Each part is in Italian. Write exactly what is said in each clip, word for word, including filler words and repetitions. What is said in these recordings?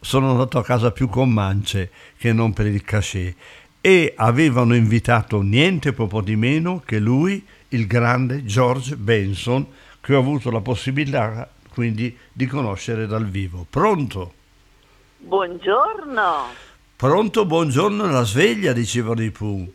sono andato a casa più con mance che non per il cachet, e avevano invitato niente po' di meno che lui, il grande George Benson, che ho avuto la possibilità quindi di conoscere dal vivo. Pronto? Buongiorno. Pronto, buongiorno alla sveglia, dicevano i Pooh.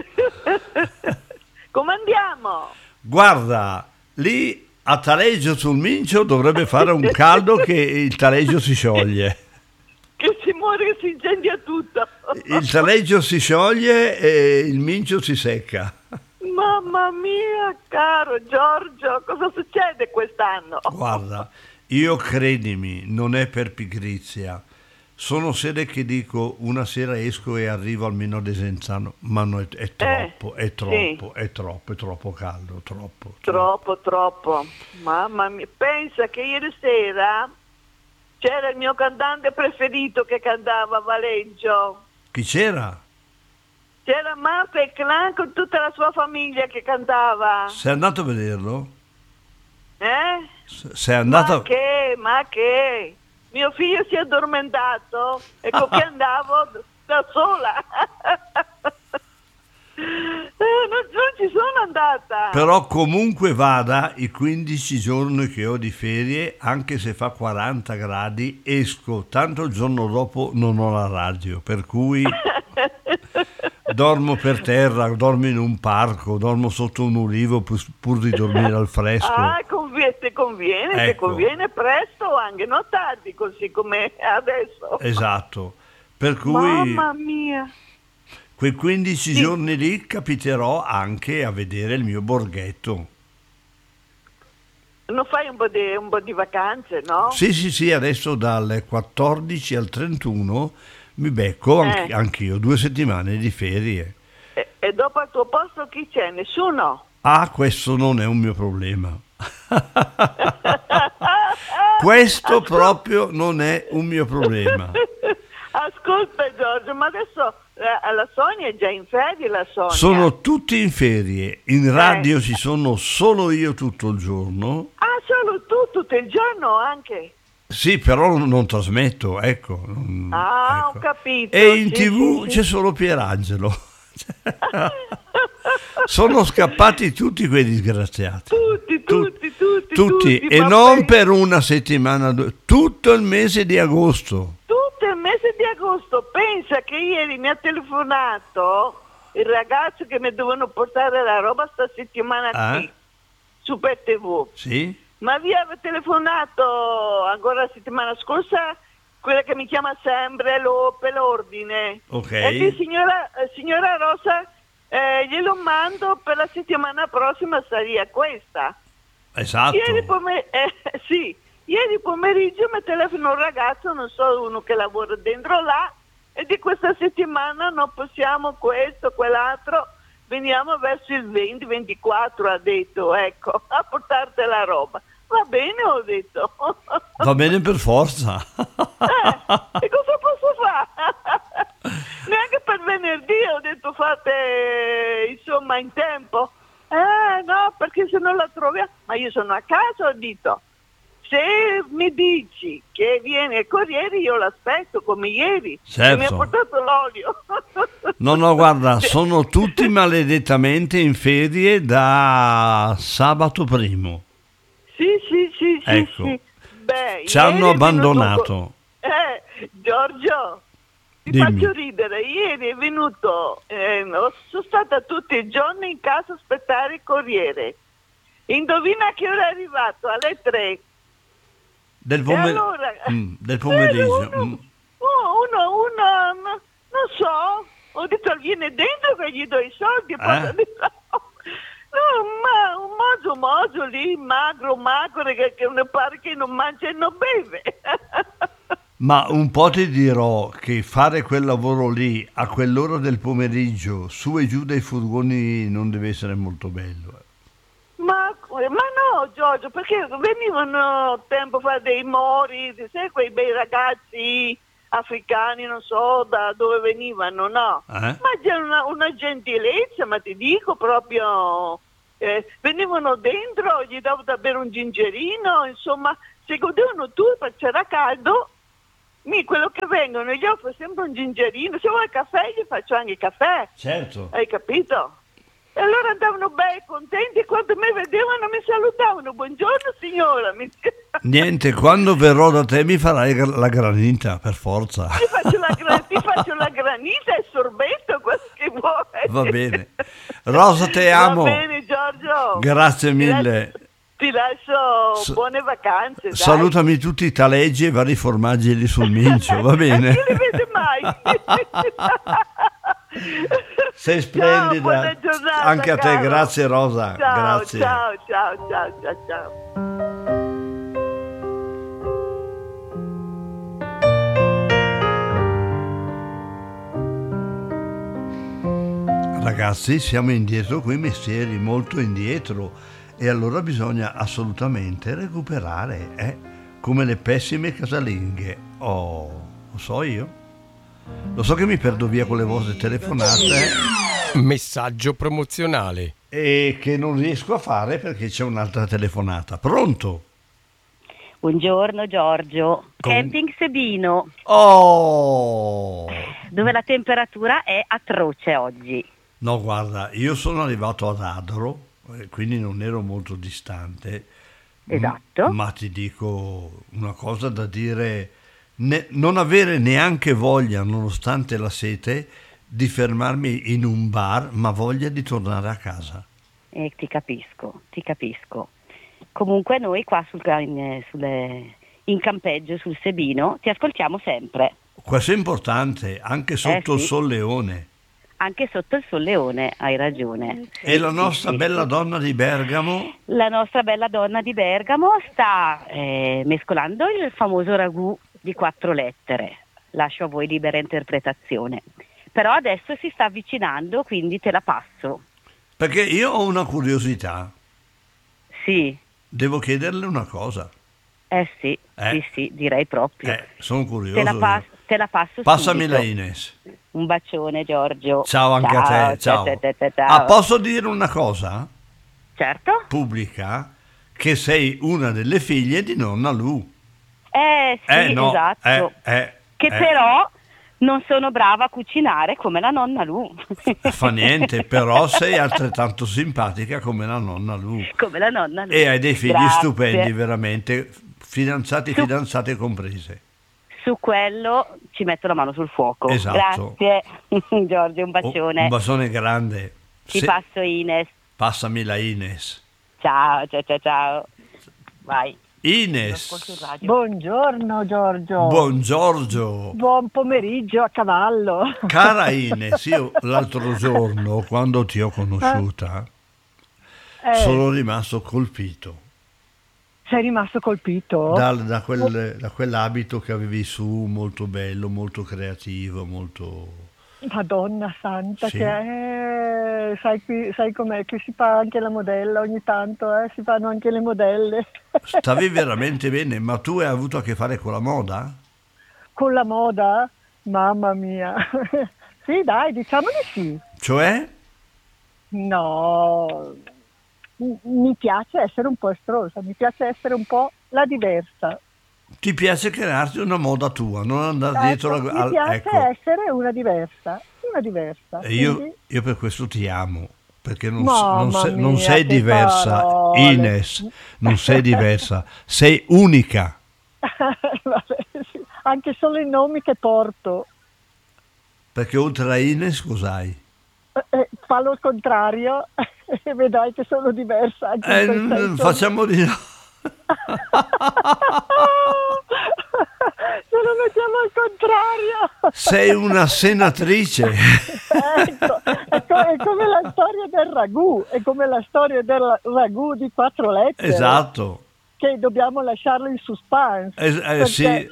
Come andiamo? Guarda, lì a Taleggio sul Mincio dovrebbe fare un caldo che il Taleggio si scioglie. Che si muore, che si incendia tutto. Il Taleggio si scioglie e il Mincio si secca. Mamma mia, caro Giorgio, cosa succede quest'anno? Guarda, io credimi, non è per pigrizia. Sono sere che dico una sera esco e arrivo almeno a Desenzano, ma no, è, è troppo, Eh, è troppo, sì. è troppo, è troppo caldo, troppo. Troppo, troppo. Mamma mia, pensa che ieri sera c'era il mio cantante preferito che cantava a Valeggio. Chi c'era? C'era Marta e Clan con tutta la sua famiglia che cantava. Sei andato a vederlo? Eh? Sei andato... Ma che, ma che? Mio figlio si è addormentato e con che andavo da sola. Eh, non, non ci sono andata. Però comunque vada, i quindici giorni che ho di ferie, anche se fa quaranta gradi, esco, tanto il giorno dopo non ho la radio, per cui dormo per terra, dormo in un parco, dormo sotto un ulivo pur, pur di dormire al fresco. Ah, conviene, ti conviene, ti Ecco. conviene presto, anche non tardi, così come adesso. Esatto, per cui Mamma mia. quei quindici Sì. giorni lì capiterò anche a vedere il mio borghetto. Non fai un po' di, un po' di vacanze, no? Sì, sì, sì, adesso dal quattordici al trentuno mi becco anch- Eh. anch'io due settimane di ferie. E, e dopo al tuo posto chi c'è? Nessuno? Ah, questo non è un mio problema. Questo proprio non è un mio problema. Ascolta Giorgio, ma adesso eh, la Sonia è già in ferie, la Sonia. Sono tutti in ferie, in radio ci sono solo io tutto il giorno. Ah, solo tu tutto il giorno anche? Sì, però non, non trasmetto, ecco. non- Ah, ecco. ho capito. E in sì, tivù sì, sì. c'è solo Pierangelo. Sono scappati tutti quei disgraziati. Tutti, Tu- tutti, tutti, tutti, e ma non poi- per una settimana, due- tutto il mese di agosto. Tutto il mese di agosto. Pensa che ieri mi ha telefonato il ragazzo che mi dovevano portare la roba sta settimana Ah? qui, su per tivù. Sì? Ma vi aveva telefonato ancora la settimana scorsa quella che mi chiama sempre lo, per l'ordine. Ok. E di signora, eh, signora Rosa, eh, glielo mando per la settimana prossima, sarebbe questa. Esatto. Ieri, pomer- eh, sì, ieri pomeriggio mi telefona un ragazzo, non so, uno che lavora dentro là, e di questa settimana non possiamo questo, quell'altro, veniamo verso il venti ventiquattro, ha detto, ecco, a portarti la roba. Va bene, ho detto. Va bene per forza. Eh, e cosa posso fare? Neanche per venerdì ho detto fate insomma in tempo. Eh no, perché se non la troviamo, ma io sono a casa, ho detto, se mi dici che viene il corriere io l'aspetto come ieri, Certo. che mi ha portato l'olio. No, no, guarda, sono tutti maledettamente in ferie da sabato primo. Sì, sì, sì, sì, Ecco. sì. Beh, Ci hanno ieri è venuto un abbandonato. co- Eh, Giorgio, ti Dimmi. faccio ridere. Ieri è venuto, eh, sono stata tutti i giorni in casa a aspettare il corriere. Indovina a che ora è arrivato? Alle tre. Del, E pomer- allora, Mm, del eh, pomeriggio. uno, Mm. oh, uno, uno, no- non so, ho detto viene dentro che gli do i soldi. Poi Eh? ho detto, no, ma un mozzo mozzo lì, magro, magro, che, che ne pare che non mangia e non beve. Ma un po' ti dirò che fare quel lavoro lì a quell'ora del pomeriggio, su e giù dai furgoni, non deve essere molto bello. eh. Ma, ma no, Giorgio, perché venivano tempo fa dei mori, sai quei bei ragazzi africani, non so da dove venivano, no? Eh? Ma c'è una, una gentilezza, ma ti dico proprio, eh, venivano dentro, gli davo da bere un gingerino, insomma, si godevano tutti perché c'era caldo. mi quello che vengono gli offro sempre un gingerino, se vuoi caffè gli faccio anche il caffè. Certo. Hai capito? E allora andavano bei contenti e quando mi vedevano mi salutavano, buongiorno signora. Mi... Niente, quando verrò da te mi farai la granita, per forza. Ti faccio la, gra- ti faccio la granita e il sorbetto, quello che vuoi. Va bene. Rosa, te amo. Va bene Giorgio. Grazie mille. Ti lascio S- buone vacanze. Dai. Salutami tutti i taleggi e vari formaggi lì sul Mincio, va bene? Non li vede mai. Sei splendida. Ciao, buona giornata, anche a te, caro. grazie Rosa. Ciao, Grazie. ciao, ciao, ciao, ciao, ciao. Ragazzi, siamo indietro coi mestieri, molto indietro, e allora bisogna assolutamente recuperare, eh? Come le pessime casalinghe. Oh, lo so io. Lo so che mi perdo via con le vostre telefonate Messaggio promozionale. e che non riesco a fare perché c'è un'altra telefonata. Pronto? Buongiorno Giorgio, Com- Camping Sebino, Oh! dove la temperatura è atroce oggi. No, guarda, io sono arrivato ad Adro, eh, quindi non ero molto distante. Esatto. M- ma ti dico una cosa da dire, ne- non avere neanche voglia, nonostante la sete, di fermarmi in un bar, ma voglia di tornare a casa. Eh, ti capisco, ti capisco. Comunque noi qua sul, in, sulle, in campeggio sul Sebino ti ascoltiamo sempre, Questo è importante, anche sotto Eh, il sì. solleone. anche sotto il solleone, hai ragione. E la Sì, nostra sì, bella sì. donna di Bergamo? La nostra bella donna di Bergamo sta eh, mescolando il famoso ragù di quattro lettere. Lascio a voi libera interpretazione. Però adesso si sta avvicinando, quindi te la passo. Perché io ho una curiosità, Sì, devo chiederle una cosa. eh sì, Eh. sì, sì, direi proprio. Eh, sono curioso. te, la io. pas- te la passo Passami subito. la Ines. Un bacione Giorgio. Ciao anche a te, ciao. ciao, ciao, ciao, ciao. Ah, posso dire una cosa Certo? pubblica? Che sei una delle figlie di nonna Lu. Eh sì, Eh no, esatto. eh, eh, che eh. però non sono brava a cucinare come la nonna Lu. Fa niente, però sei altrettanto simpatica come la nonna Lu. Come la nonna Lu. E hai dei figli Grazie. stupendi, veramente, fidanzati e Su- fidanzate comprese. Su quello ci metto la mano sul fuoco. Esatto. Grazie Giorgio, un Oh, bacione. un bacione grande. Ti Se- passo Ines. Passami la Ines. Ciao, ciao, ciao, ciao. Vai. Ines, Ascolto il radio. Buongiorno Giorgio. buongiorno. Buon pomeriggio a cavallo. Cara Ines, io l'altro giorno, quando ti ho conosciuta, Eh, sono rimasto colpito Sei rimasto colpito? dal- da, quel- da quell'abito che avevi su, molto bello, molto creativo, molto... Madonna santa, Sì. che è... sai, qui, sai com'è? Qui si fa anche la modella ogni tanto, eh? Si fanno anche le modelle. Stavi veramente bene, ma tu hai avuto a che fare con la moda? Con la moda? Mamma mia. Sì, dai, diciamo di sì. Cioè? No, m- mi piace essere un po' estrosa, mi piace essere un po' la diversa. Ti piace crearti una moda tua, non andare dietro Ecco, la... mi al- piace ecco. essere una diversa, una diversa. E io, Quindi- io per questo ti amo, perché non, Mamma non sei, non mia, sei che diversa, parole. Ines, non sei diversa, sei unica. Vabbè, sì. Anche solo i nomi che porto. Perché oltre a Ines cos'hai? Eh, eh, fallo al contrario e vedrai che sono diversa anche Eh, in quel n- senso. facciamo di no. Se lo mettiamo al contrario. Sei una senatrice. Ecco, è, co- è come la storia del ragù, è come la storia del ragù di quattro lettere. Esatto. Che dobbiamo lasciarlo in suspense. Eh, eh, perché, sì.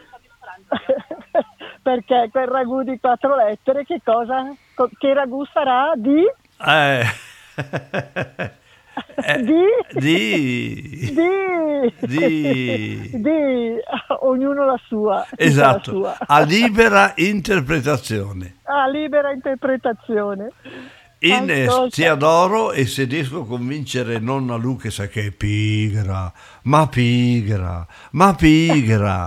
perché quel ragù di quattro lettere, che cosa? Co- Che ragù sarà di? Eh. Eh, Di? di... Di? Di... Di? Ognuno la sua. tutta la Esatto, sua. a libera interpretazione. A libera interpretazione. Ines, Ascolta. ti adoro e se riesco a convincere nonna Lu, che sa che è pigra, ma pigra, ma pigra,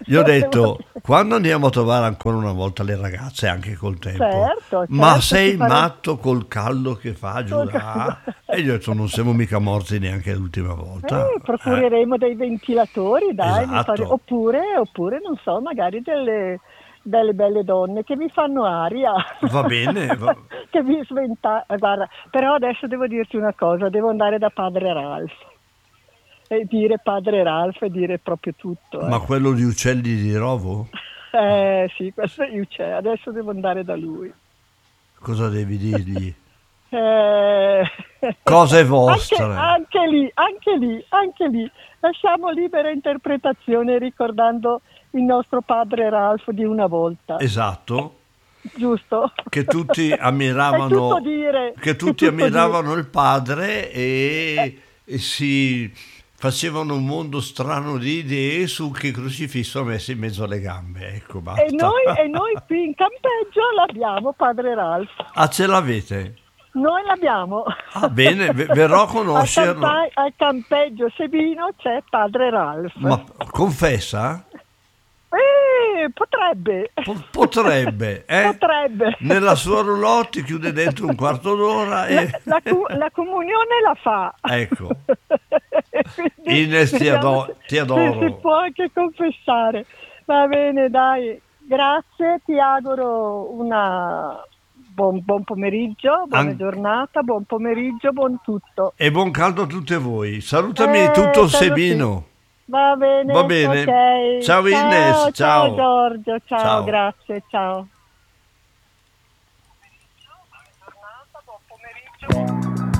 Gli ho detto, quando andiamo a trovare ancora una volta le ragazze, anche col tempo, Certo, ma certo, sei si farà- matto col caldo che fa giù Col là? caldo. E gli ho detto, non siamo mica morti neanche l'ultima volta. Eh, procureremo dei ventilatori, dai, mi Esatto. fare- oppure, oppure, non so, magari delle, delle belle donne che mi fanno aria. Va bene, va- che mi sventa. Guarda, però adesso devo dirti una cosa, devo andare da padre Ralph. E dire padre Ralph e dire proprio tutto. eh. Ma quello di uccelli di rovo? Eh sì, questo io c'è, adesso devo andare da lui. Cosa devi dirgli? Eh, Cose vostre. Anche, anche lì, anche lì, anche lì. Lasciamo libera interpretazione ricordando il nostro padre Ralph di una volta, Esatto. giusto? Che tutti È ammiravano, tutto dire. che è tutti tutto ammiravano il padre e, e si facevano un mondo strano di idee su che crocifisso messo in mezzo alle gambe. Ecco, basta. dire. E noi, e noi qui in campeggio l'abbiamo, padre Ralph. Ah, ce l'avete? Noi l'abbiamo. Ah, bene, v- verrò a conoscerlo. Al, campa- al campeggio Sebino c'è padre Ralph. Ma confessa? Eh, potrebbe. Po- potrebbe, eh? Potrebbe. Nella sua roulotte chiude dentro un quarto d'ora e... La, la cu- la comunione la fa. Ecco. Quindi Ines, ti vediamo ado- ti se adoro. si può anche confessare. Va bene, dai. Grazie, ti auguro una buon, buon pomeriggio, buona An- giornata, buon pomeriggio, buon tutto. E buon caldo a tutte voi. Salutami Eh, tutto il saluti. Sebino. Va bene, Va bene. ok. Ciao, Ines, ciao. Ciao Giorgio, ciao, Ciao. grazie, ciao.